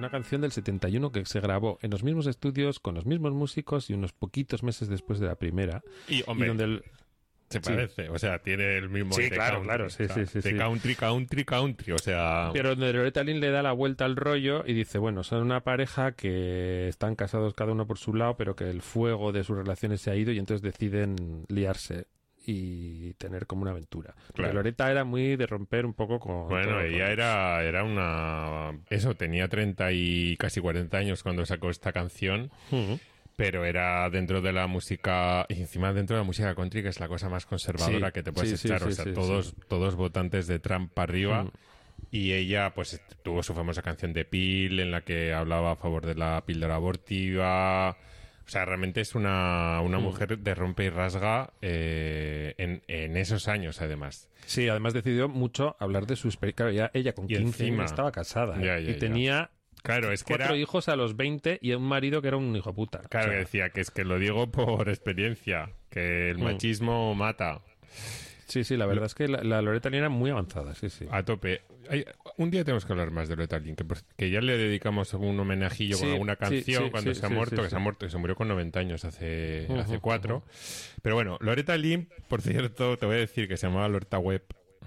una canción del 71 que se grabó en los mismos estudios, con los mismos músicos y unos poquitos meses después de la primera. Y, hombre, y donde se parece, o sea, tiene el mismo... Sí, de claro, country, claro, sí, o sea, sí, de country, o sea... Pero donde Loretta Lynn le da la vuelta al rollo y dice, bueno, son una pareja que están casados cada uno por su lado, pero que el fuego de sus relaciones se ha ido y entonces deciden liarse y tener como una aventura. Porque Claro. Loretta era muy de romper un poco con... Bueno, todo, ella era una... Eso, tenía 30 y casi 40 años cuando sacó esta canción, pero era dentro de la música, y encima dentro de la música country, que es la cosa más conservadora que te puedes echar. O sea, todos votantes de Trump para arriba. Y ella, pues, tuvo su famosa canción de Peel, en la que hablaba a favor de la píldora abortiva. O sea, realmente es una mujer de rompe y rasga en esos años, además. Sí, además decidió mucho hablar de su experiencia. Claro, ella con 15 años estaba casada y tenía... Claro, es que 4 hijos a los 20 y un marido que era un hijo puta. Claro, que decía que es que lo digo por experiencia, que el machismo mata. Sí, la verdad es que la Loretta Lynn era muy avanzada, sí. A tope. Un día tenemos que hablar más de Loretta Lynn, que ya le dedicamos un homenajillo con alguna canción cuando se ha muerto, que se murió con 90 años hace 4. Pero bueno, Loretta Lynn, por cierto, te voy a decir que se llamaba Loretta Webb,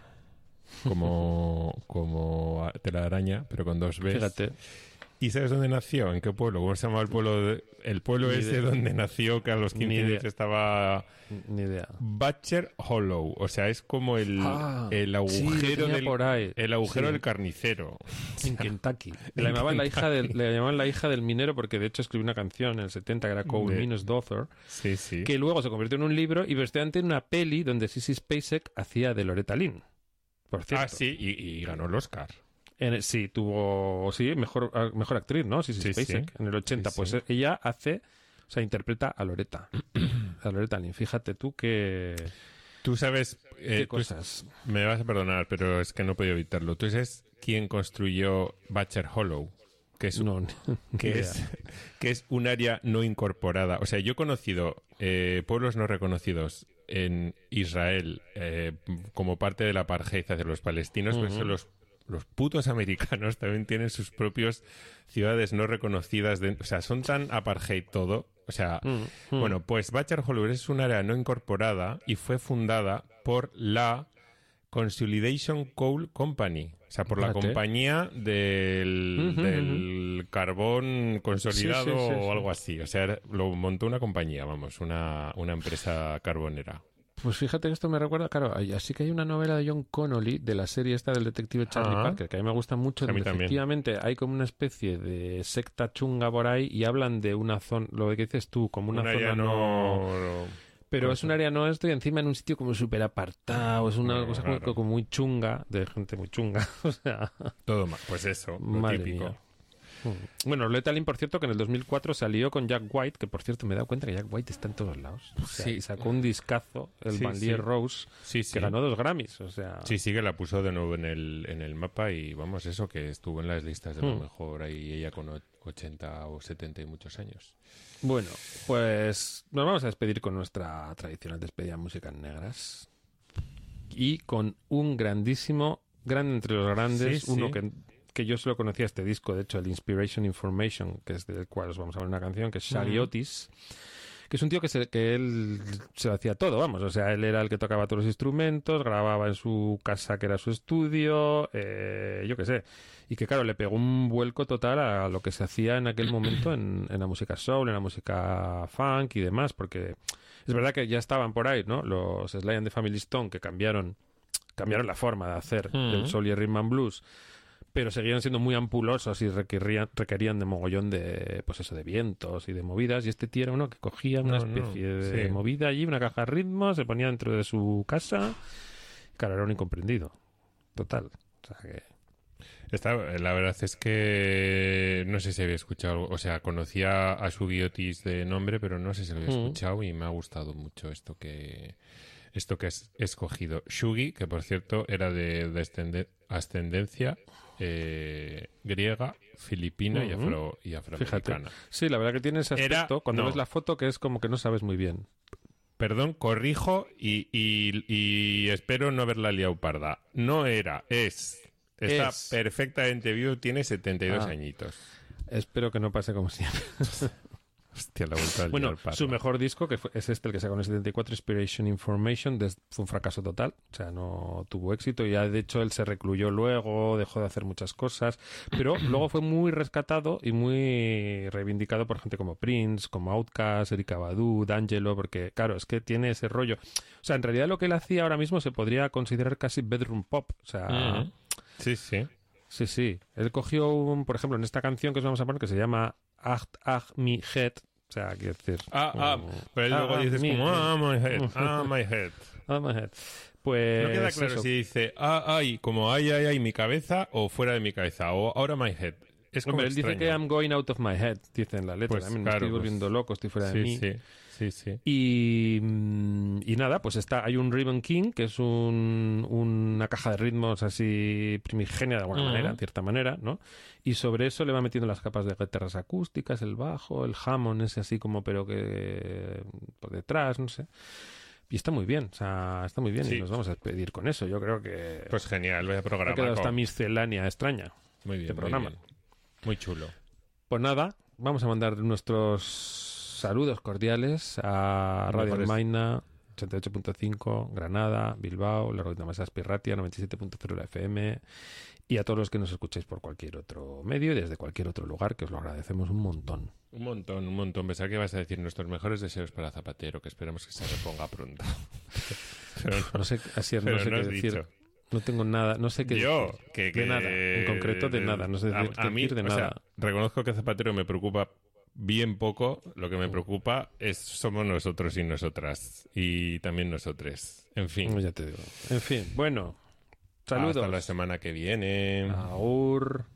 como telaraña, pero con 2 Bs. Fíjate. ¿Y sabes dónde nació? ¿En qué pueblo? ¿Cómo se llamaba el pueblo? El pueblo ese donde nació, que a los 15 años estaba... Ni idea. Butcher Hollow. O sea, es como el agujero el agujero del carnicero. En Kentucky. Le llamaban la hija del minero porque de hecho escribió una canción en el 70 que era Coal Miner's Daughter. Sí. Que luego se convirtió en un libro y posteriormente en una peli donde Sissy Spacek hacía de Loretta Lynn. Por cierto. Ah, sí, y ganó el Oscar. Tuvo mejor actriz, ¿no? Sissy Spacek, en el 80. Pues ella interpreta a Loretta. A Loretta Lynn. Fíjate tú que... Tú sabes... ¿Qué cosas? Me vas a perdonar, pero es que no he podido evitarlo. ¿Tú sabes quién construyó Butcher Hollow? Que es un área no incorporada. O sea, yo he conocido pueblos no reconocidos en Israel como parte del apartheid hacia los palestinos, pues los putos americanos también tienen sus propias ciudades no reconocidas. O sea, son tan apartheid todo. O sea, bueno, pues Butcher Hollow es un área no incorporada y fue fundada por la Consolidation Coal Company. O sea, por la compañía del carbón consolidado o algo así. O sea, lo montó una compañía, vamos, una empresa carbonera. Pues fíjate que esto me recuerda, claro, así que hay una novela de John Connolly de la serie esta del detective Charlie Parker, que a mí me gusta mucho, donde efectivamente hay como una especie de secta chunga por ahí y hablan de una zona, lo que dices tú, como una zona pero es un área no esto y encima en un sitio como súper apartado, es una cosa como muy chunga, de gente muy chunga, o sea... Todo mal, pues eso, lo típico. Mía. Bueno, Loretta Lynn, por cierto, que en el 2004 salió con Jack White, que por cierto me he dado cuenta que Jack White está en todos lados. O sea, y sacó un discazo, el Banlieue Rose, que ganó 2 Grammys. O sea... Sí, que la puso de nuevo en el mapa y vamos, eso, que estuvo en las listas de lo mejor ahí ella con 80 o 70 y muchos años. Bueno, pues nos vamos a despedir con nuestra tradicional despedida de músicas negras y con un grande entre los grandes, uno que yo solo conocía este disco, de hecho, el Inspiration Information, que es del cual os vamos a ver una canción, que es Shari Otis, que es un tío que él se lo hacía todo, vamos, o sea, él era el que tocaba todos los instrumentos, grababa en su casa, que era su estudio, yo qué sé, y que claro, le pegó un vuelco total a lo que se hacía en aquel momento en la música soul, en la música funk y demás, porque es verdad que ya estaban por ahí, ¿no? Los Sly and the Family Stone, que cambiaron la forma de hacer el soul y el rhythm and blues, pero seguían siendo muy ampulosos y requerían de mogollón de, pues eso, de vientos y de movidas, y este tío era uno que cogía una especie de movida allí, una caja de ritmos, se ponía dentro de su casa, claro, era un incomprendido total, o sea que... La verdad es que no sé si había escuchado, o sea, conocía a Shuggie Otis de nombre, pero no sé si lo había escuchado y me ha gustado mucho esto que has escogido. Shuggie, que por cierto era de ascendencia griega, filipina y afroamericana. Fíjate. Sí, la verdad que tiene ese aspecto, cuando ves la foto, que es como que no sabes muy bien. Perdón, corrijo y espero no haberla liado parda. No era, es... Está perfectamente vivo, tiene 72 añitos. Espero que no pase como siempre. Hostia, la vuelta al Bueno, George Parra. su mejor disco, que es el que sacó en el 74, Inspiration Information, fue un fracaso total. O sea, no tuvo éxito. Y ya, de hecho, él se recluyó luego, dejó de hacer muchas cosas. Pero luego fue muy rescatado y muy reivindicado por gente como Prince, como Outkast, Erykah Badu, D'Angelo, porque, claro, es que tiene ese rollo. O sea, en realidad lo que él hacía ahora mismo se podría considerar casi bedroom pop. O sea... Sí, sí. Sí, sí. Él cogió, por ejemplo, en esta canción que os vamos a poner, que se llama Me Head, o sea, quiero decir... pero luego dices me como, my head. My head. Pues... No queda claro eso. si dice, como ay, mi cabeza, o fuera de mi cabeza, o ahora my head. Es como Hombre, él dice que I'm going out of my head, dice en la letra. Pues, También claro, me estoy volviendo loco, estoy fuera de mí. Sí. Y nada, pues hay un Ribbon King, que es una caja de ritmos así primigenia de alguna manera, en cierta manera, ¿no? Y sobre eso le va metiendo las capas de guitarras acústicas, el bajo, el Hammond ese así como pero que por detrás, no sé. Y está muy bien, o sea, está muy bien y nos vamos a despedir con eso. Yo creo que... Pues genial, voy a programar. Ha quedado esta miscelánea extraña. Muy bien, este programa. Muy chulo. Pues nada, vamos a mandar nuestros saludos cordiales a Radio Almaina 88.5, Granada, Bilbao, la Radio Masas Pirratia 97.0 la FM y a todos los que nos escuchéis por cualquier otro medio y desde cualquier otro lugar, que os lo agradecemos un montón. Un montón. Pensaba que vas a decir nuestros mejores deseos para Zapatero, que esperamos que se reponga pronto. Pero no sé, Asier, no sé qué decir. Dicho. No tengo nada, no sé qué decir. De nada, en concreto de nada, no sé qué decir de nada. Sea, reconozco que Zapatero me preocupa bien poco. Lo que me preocupa somos nosotros y nosotras. Y también nosotres. En fin. Ya te digo. En fin, bueno. Saludos. Hasta la semana que viene. Aur.